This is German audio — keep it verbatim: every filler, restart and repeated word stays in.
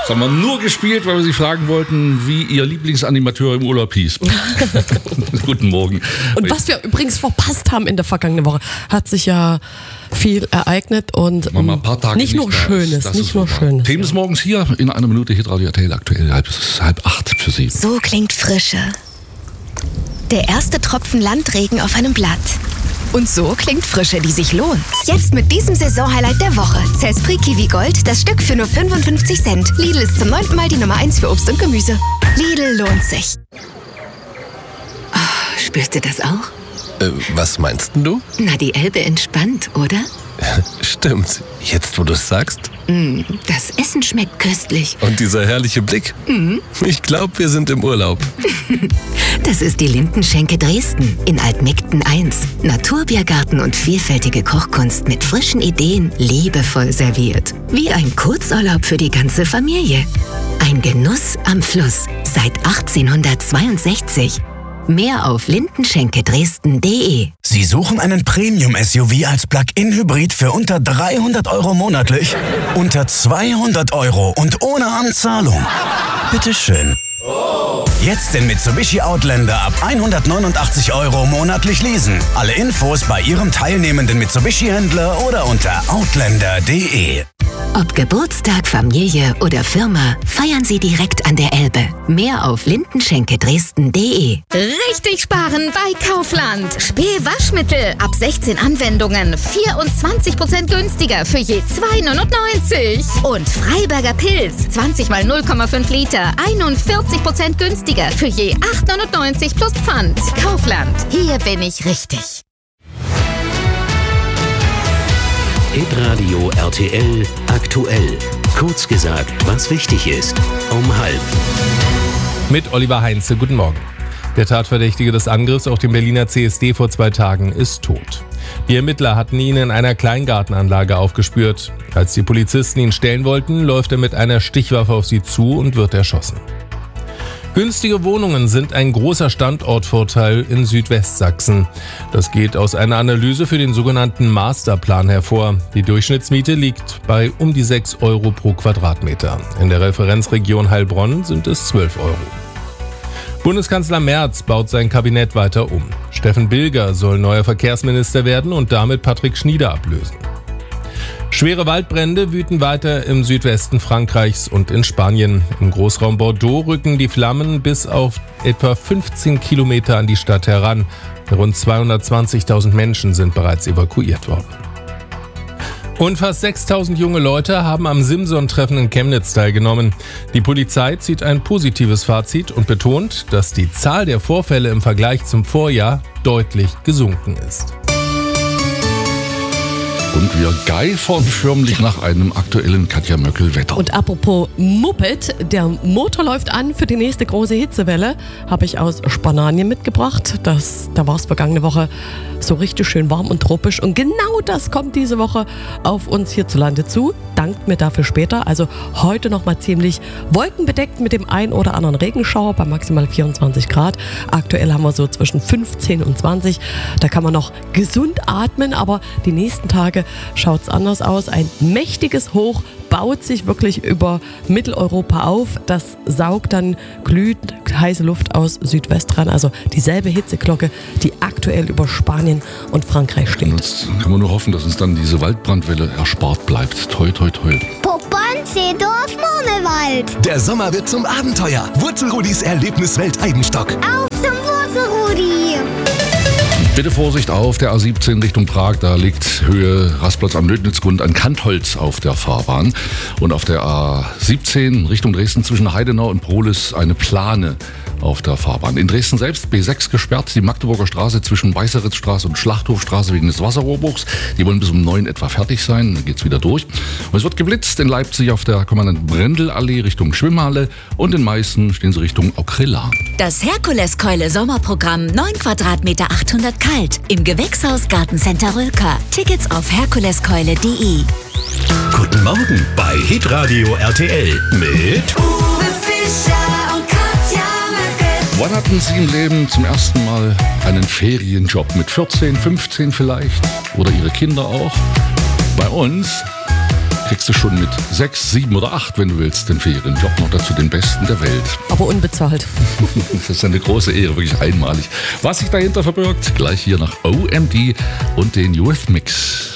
Das haben wir nur gespielt, weil wir Sie fragen wollten, wie Ihr Lieblingsanimateur im Urlaub hieß. Guten Morgen. Und was wir übrigens verpasst haben in der vergangenen Woche, hat sich ja viel ereignet und Mal ein paar Tage nicht nur nicht da Schönes, ist, nicht nur Schönes. Themen des Morgens hier in einer Minute Hitradio R T L aktuell halb, halb acht für Sie. So klingt Frische. Der erste Tropfen Landregen auf einem Blatt. Und so klingt Frische, die sich lohnt. Jetzt mit diesem Saisonhighlight der Woche. Zespri Kiwi Gold, das Stück für nur fünfundfünfzig Cent. Lidl ist zum neunten Mal die Nummer eins für Obst und Gemüse. Lidl lohnt sich. Oh, spürst du das auch? Äh, was meinst du? Na, die Elbe entspannt, oder? Stimmt. Jetzt, wo du es sagst. Mm, das Essen schmeckt köstlich. Und dieser herrliche Blick. Mm. Ich glaube, wir sind im Urlaub. Das ist die Lindenschenke Dresden in Altmegden eins. Naturbiergarten und vielfältige Kochkunst mit frischen Ideen, liebevoll serviert. Wie ein Kurzurlaub für die ganze Familie. Ein Genuss am Fluss seit achtzehnhundertzweiundsechzig. Mehr auf lindenschenke dresden punkt de. Sie suchen einen Premium-S U V als Plug-in-Hybrid für unter dreihundert Euro monatlich? Unter zweihundert Euro und ohne Anzahlung? Bitteschön. Jetzt den Mitsubishi Outlander ab hundertneunundachtzig Euro monatlich leasen. Alle Infos bei Ihrem teilnehmenden Mitsubishi-Händler oder unter outlander punkt de. Ob Geburtstag, Familie oder Firma, feiern Sie direkt an der Elbe. Mehr auf lindenschenke dresden punkt de. Richtig sparen bei Kaufland. Spee-Waschmittel ab sechzehn Anwendungen. vierundzwanzig Prozent günstiger für je zwei neunundneunzig. Und Freiberger Pilz. zwanzig mal null Komma fünf Liter. einundvierzig Prozent günstiger für je acht neunundneunzig plus Pfand. Kaufland. Hier bin ich richtig. Hitradio R T L aktuell. Kurz gesagt, was wichtig ist. Um halb. Mit Oliver Heinze. Guten Morgen. Der Tatverdächtige des Angriffs auf den Berliner C S D vor zwei Tagen ist tot. Die Ermittler hatten ihn in einer Kleingartenanlage aufgespürt. Als die Polizisten ihn stellen wollten, läuft er mit einer Stichwaffe auf sie zu und wird erschossen. Günstige Wohnungen sind ein großer Standortvorteil in Südwestsachsen. Das geht aus einer Analyse für den sogenannten Masterplan hervor. Die Durchschnittsmiete liegt bei um die sechs Euro pro Quadratmeter. In der Referenzregion Heilbronn sind es zwölf Euro. Bundeskanzler Merz baut sein Kabinett weiter um. Steffen Bilger soll neuer Verkehrsminister werden und damit Patrick Schnieder ablösen. Schwere Waldbrände wüten weiter im Südwesten Frankreichs und in Spanien. Im Großraum Bordeaux rücken die Flammen bis auf etwa fünfzehn Kilometer an die Stadt heran. Rund zweihundertzwanzigtausend Menschen sind bereits evakuiert worden. Und fast sechstausend junge Leute haben am Simson-Treffen in Chemnitz teilgenommen. Die Polizei zieht ein positives Fazit und betont, dass die Zahl der Vorfälle im Vergleich zum Vorjahr deutlich gesunken ist. Und wir geifern förmlich nach einem aktuellen Katja Möckel-Wetter. Und apropos Moped, der Motor läuft an für die nächste große Hitzewelle. Habe ich aus Spanien mitgebracht. Das, da war es vergangene Woche so richtig schön warm und tropisch. Und genau das kommt diese Woche auf uns hierzulande zu. Dankt mir dafür später. Also heute nochmal ziemlich wolkenbedeckt mit dem ein oder anderen Regenschauer bei maximal vierundzwanzig Grad. Aktuell haben wir so zwischen fünfzehn und zwanzig. Da kann man noch gesund atmen, aber die nächsten Tage schaut es anders aus. Ein mächtiges Hoch baut sich wirklich über Mitteleuropa auf. Das saugt dann glühend heiße Luft aus Südwest ran. Also dieselbe Hitzeglocke, die aktuell über Spanien und Frankreich steht. Jetzt kann man nur hoffen, dass uns dann diese Waldbrandwelle erspart bleibt. Toi, toi, toi. Poppern, Seedorf, Murmelwald. Der Sommer wird zum Abenteuer. Wurzelrudis Erlebniswelt Eibenstock. Auf zum Wurzelrudi. Bitte Vorsicht auf der A siebzehn Richtung Prag, da liegt Höhe Rastplatz am Lödnitzgrund ein Kantholz auf der Fahrbahn. Und auf der A siebzehn Richtung Dresden zwischen Heidenau und Prohlis eine Plane auf der Fahrbahn. In Dresden selbst B sechs gesperrt, die Magdeburger Straße zwischen Weißeritzstraße und Schlachthofstraße wegen des Wasserrohrbruchs. Die wollen bis um neun etwa fertig sein, dann geht's wieder durch. Und es wird geblitzt in Leipzig auf der Kommandant-Brendel-Allee Richtung Schwimmhalle und in Meißen stehen sie Richtung Okrilla. Das Herkuleskeule Sommerprogramm, neun Quadratmeter, achthundert kalt, im Gewächshaus Gartencenter Rülker. Tickets auf herkuleskeule punkt de. Guten Morgen bei Hitradio R T L mit Uwe Fischer und Katja Möckel. Wann hatten Sie im Leben zum ersten Mal einen Ferienjob? Mit vierzehn, fünfzehn vielleicht? Oder Ihre Kinder auch? Bei uns kriegst du schon mit sechs, sieben oder acht, wenn du willst, den Ferienjob noch dazu den besten der Welt. Aber unbezahlt. Das ist eine große Ehre, wirklich einmalig. Was sich dahinter verbirgt, gleich hier nach O M D und den Eurythmics.